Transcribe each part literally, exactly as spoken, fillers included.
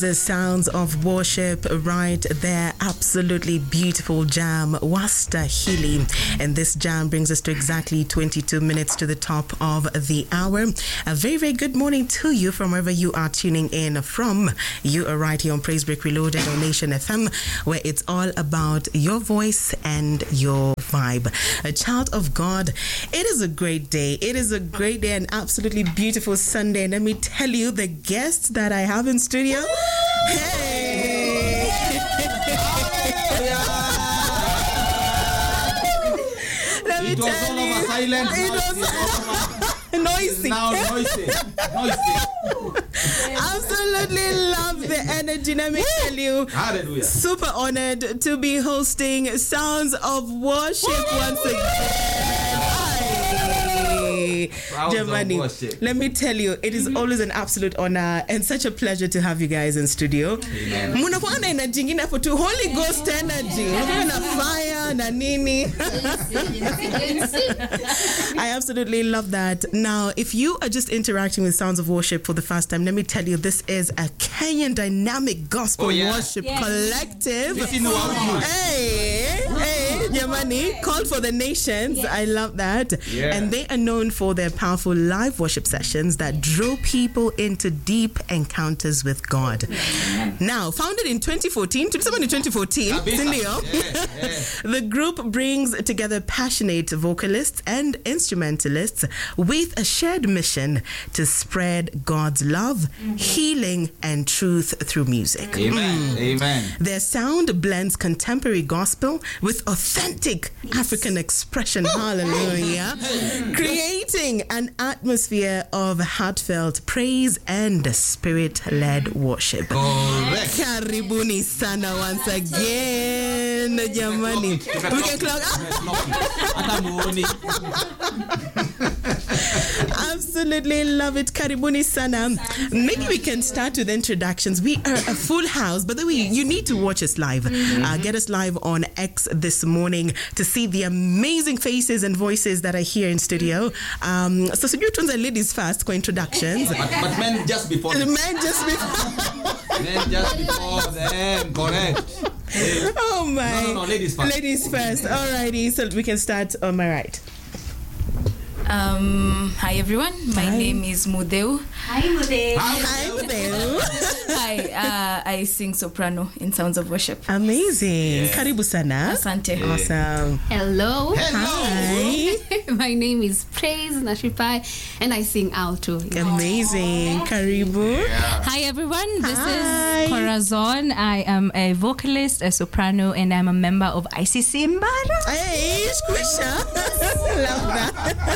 The sounds of worship right there. Absolutely beautiful jam, Wastahili. And this jam brings us to exactly twenty-two minutes to the top of the hour. A very, very good morning to you from wherever you are tuning in from. You are right here on Praise Break Reloaded on Nation F M, where it's all about your voice and your vibe. A child of God, it is a great day. It is a great day, an absolutely beautiful Sunday. And let me tell you, the guests that I have in studio, hey! Let me it was tell all you, over silent. it was noisy. Now noisy. Noisy. Absolutely love the energy. Let me tell you, Hallelujah. super honored to be hosting Sounds of Worship once again. Sounds of Germany, worship. let me tell you, it is always an absolute honor and such a pleasure to have you guys in studio. Munakuwa na energy ingine hapo tu, Holy Ghost energy. Munakuwa na fire na nini. I absolutely love that. Now, if you are just interacting with Sounds of Worship for the first time, let me tell you, this is a Kenyan dynamic gospel Oh, yeah. worship Yes. collective. This is what we do. Hey, hey, Yamani, called for the nations. Yes. I love that. Yeah. And they are known for their powerful live worship sessions that draw people into deep encounters with God. Now, founded in twenty fourteen, to someone in twenty fourteen, Kabisa. Sindio? Yeah, yeah. The group brings together passionate vocalists and instrumentalists with a shared mission to spread God's love, healing, and truth through music. Amen. Amen. Their sound blends contemporary gospel with authentic African expression. Hallelujah. Creating an atmosphere of heartfelt praise and spirit-led worship. Correct. Karibuni sana once again, jamani. We can clock. Hata muoni. Absolutely love it. Karibuni sana. Maybe we can start with introductions. We are a full house, but then we, you need to watch us live. Uh, get us live on X this morning to see the amazing faces and voices that are here in studio. Um, so, so you turn the ladies first for introductions. But, but men just before The them. men just before. Men just before them. Correct. Eh, Oh my. No, no, no, ladies first. Ladies first. Alrighty, so we can start on my right. Um, hi everyone, my Hi. name is Mudeu. Hi, Mude. Hi, Mudeu. Hi, uh, I sing soprano in Sounds of Worship. Amazing. Karibu sana. Asante. Awesome. Hello. Hi. My name is Praise Nashipai and I sing alto. Amazing. Karibu. Hi everyone, this Hi. is Corazon. I am a vocalist, a soprano, and I'm a member of I C C Mbara. Hey, Squisha. Love that.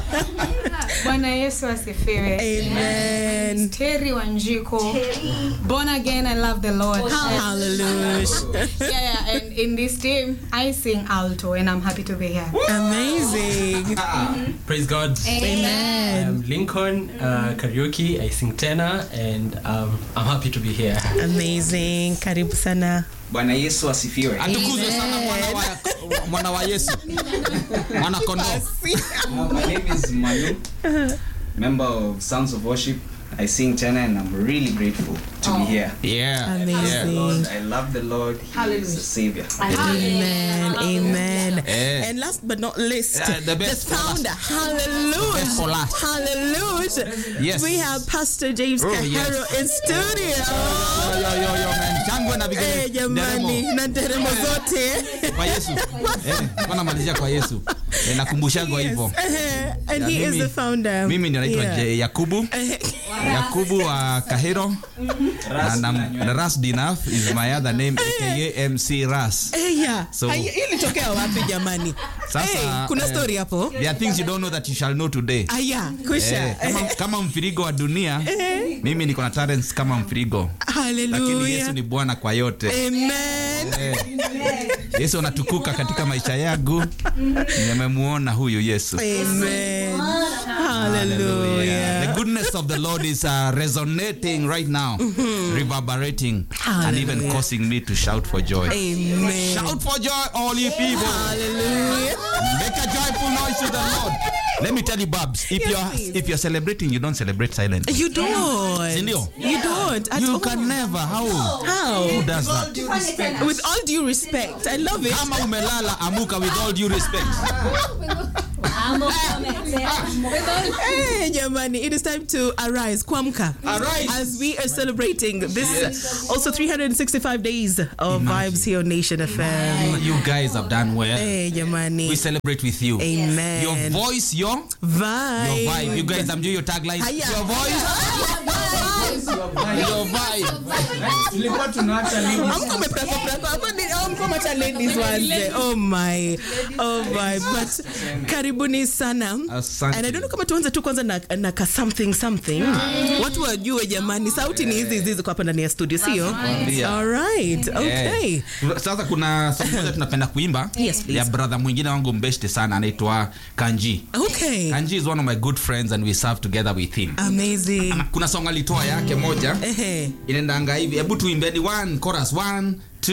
Bwana Yesu asifiwe. Amen. Terry Wanjiko. Born again, I love the Lord. Hallelujah. Yeah, yeah, and in this team, I sing alto and I'm happy to be here. Amazing. Praise God. Amen. I'm Lincoln, uh, karaoke. I sing tenor, and um, I'm happy to be here. Amazing. Karibu sana. Bwana Yesu asifiwe. Atukuzwe sana mwana wa mwana wa Yesu. Mwana kondoo. Uh, my name is Manu, member of Sounds of Worship. I sing tenor and I'm really grateful to be here. Yeah. Amazing. Lord, I love the Lord. He is the Savior. Amen. Amen. Eh. And last but not least, Uh, the best for founder. Hallelujah. best for last. Hallelujah. Yes. We have Pastor James Oh, Kahero yes. in studio. Yo yo yo yo man. Shangwe na Eh, vigele. jamani, na nderemo zote. Kwa Yesu. Eh, bana malizia kwa Yesu. Eh, nakumbushagwa hivyo. Eh, and Ya, he is mimi- the founder. Mimi ndio naitwa Yeah. Je- Yakubu. Eh, Yakubu wa Kahero. And um, Ras Dinaf is my other name, aka M C Ras. eh, yeah. So- Hai- ilitokea wapi jamani? Sasa, Eh, kuna eh, story hapo? There are things you don't know that you shall know today. Aya, kusha. Eh, kama, kama mfirigo wa dunia, mimi niko na talents kama mfirigo. Lakini Yesu Hallelujah. ni Bwana kwa yote. Amen. Eh, Yesu anatukuka katika maisha yangu. Nimemuona huyu Yesu. Amen. Hallelujah. Hallelujah. The goodness of the Lord is uh, resonating right now, mm-hmm. reverberating, Hallelujah. And even causing me to shout for joy. Amen. Shout for joy, all you people. Hallelujah. Make a joyful noise to the Lord. Let me tell you, Babs, if Yes, you're please. if you're celebrating, you don't celebrate silently. You don't. Sindio? You don't. At You all. can never. How? How? Who does that? With all due respect, I love it. Kama umelala, amuka with all due respect. Hey, Yamani, it is time to arise, Kwamka. Arise. As we are celebrating this yes. also three hundred sixty-five days of Imagine. Vibes here on Nation F M. You guys have done well. Hey, Yamani. We celebrate with you. Amen. Your voice, your vibe. Your vibe. You guys, I'm doing your tagline. Hiya. Your voice. Your vibe. Your vibe. Tulikuwa tunaacha ladies. I'm coming preko preko. I'm coming to ladies was. Oh my. Oh my. But karibuni sana. Asante. And I don't know kama tuanze tu kwanza na, na ka something something. Watu wajue jamani. Sauti ni hizi hizi kwa hapa ndani ya studio, sio? All right. Okay. Yeah. Sasa kuna song moja tunapenda kuimba. Yes, please. Ya brother mwingine wangu mbeshte sana anaitwa Kanji. Okay. Kanji is one of my good friends and we serve together with him. Amazing. Kuna song alitoa yake moja. Ehe. Inaendanga hivi. Hebu tuimbeni one chorus one